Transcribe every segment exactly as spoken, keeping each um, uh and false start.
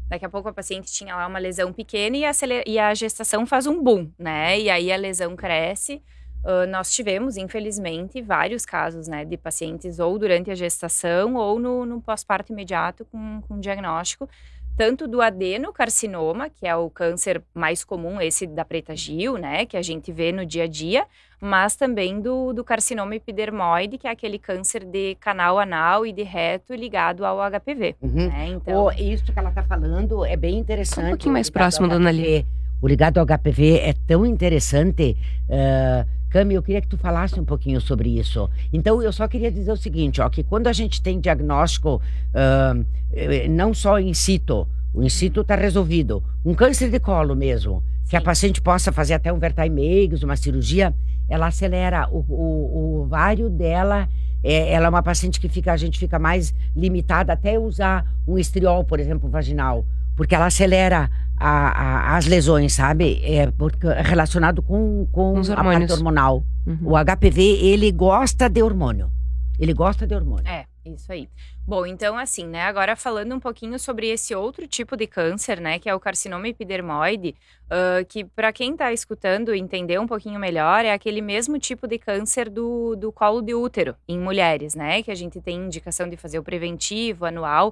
Daqui a pouco a paciente tinha lá uma lesão pequena e a, e a gestação faz um boom, né? E aí a lesão cresce. Uh, nós tivemos, infelizmente, vários casos, né, de pacientes ou durante a gestação ou no, no pós-parto imediato com, com diagnóstico, tanto do adenocarcinoma, que é o câncer mais comum, esse da preta Gil, né, que a gente vê no dia a dia, mas também do, do carcinoma epidermoide, que é aquele câncer de canal anal e de reto ligado ao H P V. Uhum. Né? Então, oh, isso que ela está falando é bem interessante. Um pouquinho mais próximo, dona Lívia. O ligado ao H P V é tão interessante. Uh, Cami, eu queria que tu falasse um pouquinho sobre isso. Então, eu só queria dizer o seguinte, ó, que quando a gente tem diagnóstico, uh, não só in situ, o in situ está resolvido, um câncer de colo mesmo, Sim. que a paciente possa fazer até um vertimegs, uma cirurgia, ela acelera o, o, o ovário dela. É, ela é uma paciente que fica, a gente fica mais limitada até usar um estriol, por exemplo, vaginal, porque ela acelera a, a, as lesões, sabe? É porque, relacionado com, com a parte hormonal. Uhum. O H P V, ele gosta de hormônio. Ele gosta de hormônio. É, isso aí. Bom, então assim, né, agora falando um pouquinho sobre esse outro tipo de câncer, né, que é o carcinoma epidermoide, uh, que para quem tá escutando entender um pouquinho melhor, é aquele mesmo tipo de câncer do, do colo de útero em mulheres, né, que a gente tem indicação de fazer o preventivo anual.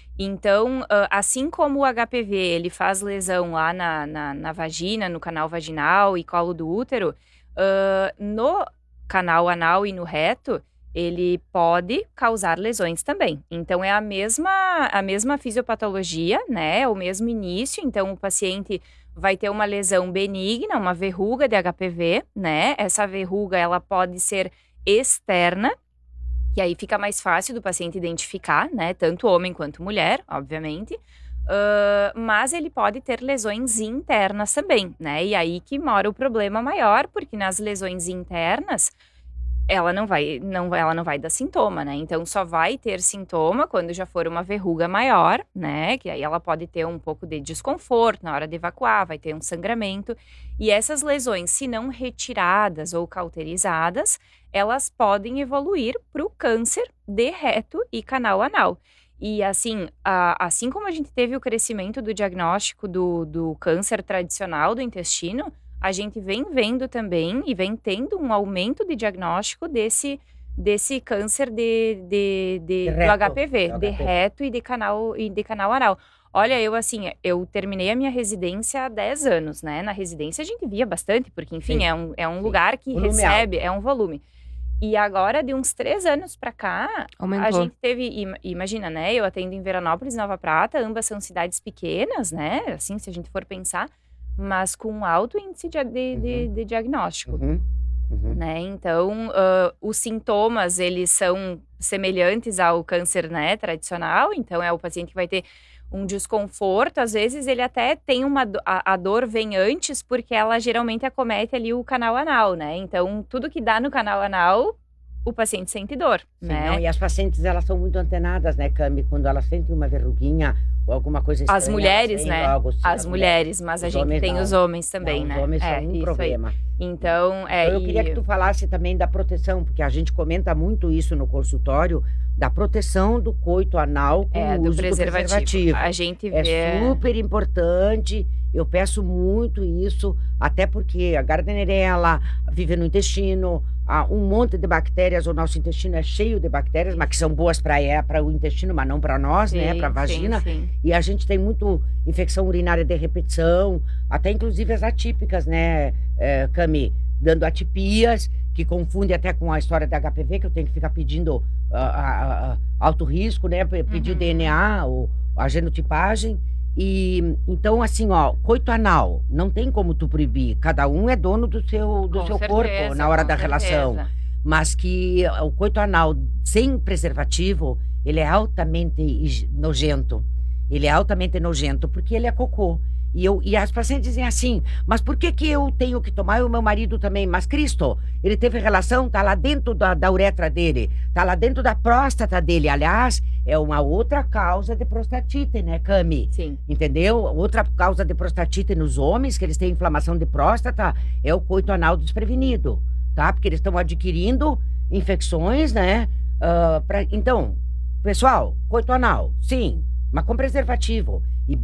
Então, assim como o H P V, ele faz lesão lá na, na, na vagina, no canal vaginal e colo do útero, uh, no canal anal e no reto, ele pode causar lesões também. Então, é a mesma, a mesma fisiopatologia, né? O mesmo início. Então, o paciente vai ter uma lesão benigna, uma verruga de H P V, né? Essa verruga, ela pode ser externa, que aí fica mais fácil do paciente identificar, né? Tanto homem quanto mulher, obviamente. Uh, mas ele pode ter lesões internas também, né? E aí que mora o problema maior, porque nas lesões internas, ela não vai, não, ela não vai dar sintoma, né? Então, só vai ter sintoma quando já for uma verruga maior, né? Que aí ela pode ter um pouco de desconforto na hora de evacuar, vai ter um sangramento. E essas lesões, se não retiradas ou cauterizadas, elas podem evoluir para o câncer de reto e canal anal. E assim, a, assim como a gente teve o crescimento do diagnóstico do, do câncer tradicional do intestino, a gente vem vendo também e vem tendo um aumento de diagnóstico desse, desse câncer de, de, de, de reto, do H P V, de reto e de canal, e de canal anal. Olha, eu assim, eu terminei a minha residência há dez anos, né? Na residência a gente via bastante, porque enfim, Sim. é um, é um lugar que volume recebe, alto. É um volume. E agora, de uns três anos pra cá, Aumentou. A gente teve, imagina, né? Eu atendo em Veranópolis e Nova Prata, ambas são cidades pequenas, né? Assim, se a gente for pensar, mas com alto índice de, de, uhum. de, de diagnóstico, uhum. Uhum. né? Então, uh, os sintomas, eles são semelhantes ao câncer, né, tradicional. Então, é o paciente que vai ter um desconforto, às vezes ele até tem uma, a, a dor vem antes, porque ela geralmente acomete ali o canal anal, né? Então, tudo que dá no canal anal, o paciente sente dor, Sim, né? Não, e as pacientes, elas são muito antenadas, né, Cami? Quando elas sentem uma verruguinha ou alguma coisa estranha. As mulheres, né? Logo, sim, as, as mulheres, mas a gente tem não. os homens também, não, né? Os homens é, são um problema. Aí. Então, é... então, eu e... queria que tu falasse também da proteção, porque a gente comenta muito isso no consultório, da proteção do coito anal com é, o do uso preservativo. do preservativo. A gente vê... É super importante, eu peço muito isso, até porque a Gardnerella vive no intestino, há um monte de bactérias, o nosso intestino é cheio de bactérias, mas que são boas para é, o intestino, mas não para nós, sim, né, para a vagina. Sim, sim. E a gente tem muito infecção urinária de repetição, até inclusive as atípicas, né, é, Cami? Dando atipias, que confunde até com a história da H P V, que eu tenho que ficar pedindo uh, uh, uh, alto risco, né, pedir uhum. o D N A, ou a genotipagem. E então, assim, ó, coito anal, não tem como tu proibir. Cada um é dono do seu, do seu certeza, corpo na hora da certeza. relação. Mas que o coito anal sem preservativo, ele é altamente nojento. Ele é altamente nojento porque ele é cocô. E, eu, e as pacientes dizem assim, mas por que que eu tenho que tomar e o meu marido também? Mas Cristo, ele teve relação, tá lá dentro da, da uretra dele, tá lá dentro da próstata dele. Aliás, é uma outra causa de prostatite, né, Cami? Sim. Entendeu? Outra causa de prostatite nos homens, que eles têm inflamação de próstata, é o coito anal desprevenido, tá? Porque eles estão adquirindo infecções, né? Uh, pra... Então, pessoal, coito anal, sim, mas com preservativo.